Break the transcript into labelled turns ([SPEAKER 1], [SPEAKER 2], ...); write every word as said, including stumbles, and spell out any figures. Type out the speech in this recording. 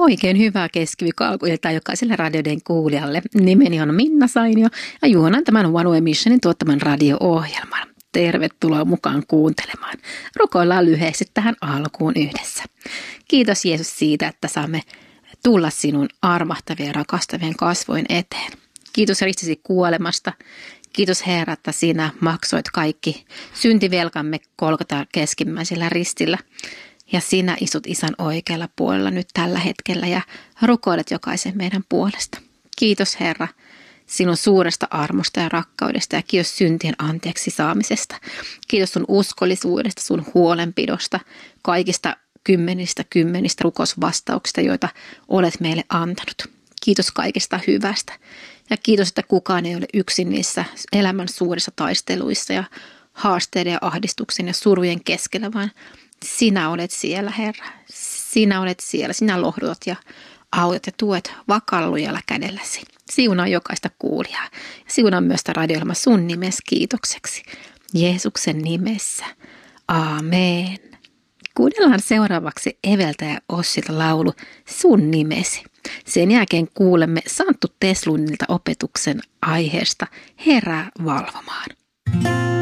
[SPEAKER 1] Oikein hyvää keskiviikkoa alkuiltaa jokaiselle radioiden kuulijalle. Nimeni on Minna Sainio ja juonan tämän One Way Missionin tuottaman radio-ohjelman. Tervetuloa mukaan kuuntelemaan. Rukoillaan lyhyesti tähän alkuun yhdessä. Kiitos Jeesus siitä, että saamme tulla sinun armahtavien ja rakastavien kasvojen eteen. Kiitos ristisi kuolemasta. Kiitos Herra, että sinä maksoit kaikki syntivelkamme Golgotan keskimmäisellä ristillä. Ja sinä istut Isän oikealla puolella nyt tällä hetkellä ja rukoilet jokaisen meidän puolesta. Kiitos Herra sinun suuresta armosta ja rakkaudesta ja kiitos syntien anteeksi saamisesta. Kiitos sun uskollisuudesta, sun huolenpidosta, kaikista kymmenistä kymmenistä rukosvastauksista, joita olet meille antanut. Kiitos kaikesta hyvästä ja kiitos, että kukaan ei ole yksin niissä elämän suurissa taisteluissa ja haasteiden ja ahdistuksen ja surujen keskellä, vaan sinä olet siellä, Herra. Sinä olet siellä. Sinä lohdutat ja autat ja tuet vakaalla lujalla kädelläsi. Siunaa jokaista kuulijaa. Siunaa myös sitä radio-ohjelmaa sun nimessä kiitokseksi. Jeesuksen nimessä. Aamen. Kuunnellaan seuraavaksi Eveltä ja Ossilta laulu Sun nimesi. Sen jälkeen kuulemme Santtu Teslundilta opetuksen aiheesta Herää valvomaan.